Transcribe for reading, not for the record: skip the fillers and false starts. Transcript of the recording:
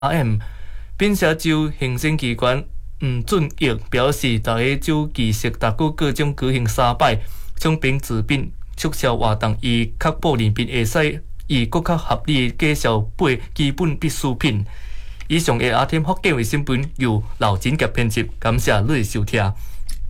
M。并且州行政机关吴俊义表示，大个州技术大股各种举行3摆，将兵治兵，促销活动，以确保人民会使以更较合理介绍买基本必需品。以上的阿天福建卫新闻由刘真杰编辑，感谢你的收听。